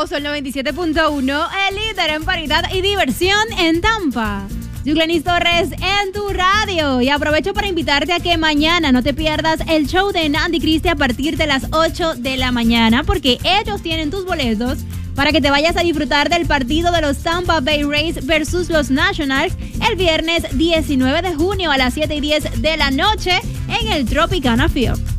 nuevo Sol 97.1, el líder en variedad y diversión en Tampa. Yuglenis Torres en tu radio. Y aprovecho para invitarte a que mañana no te pierdas el show de Nandi Christie a partir de las 8 de la mañana, porque ellos tienen tus boletos para que te vayas a disfrutar del partido de los Tampa Bay Rays versus los Nationals el viernes 19 de junio a las 7:10 de la noche en el Tropicana Field.